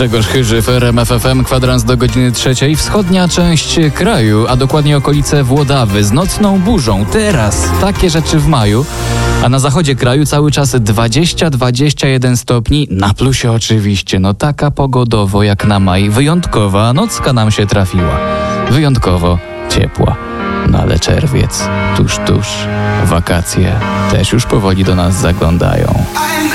Grzegorz Chyży w RMF FM, kwadrans do godziny 3. Wschodnia część kraju, a dokładnie okolice Włodawy z nocną burzą. Teraz takie rzeczy w maju, a na zachodzie kraju cały czas 20-21 stopni, na plusie oczywiście. No taka pogodowo jak na maj. Wyjątkowa nocka nam się trafiła. Wyjątkowo ciepła. No ale czerwiec tuż, wakacje też już powoli do nas zaglądają.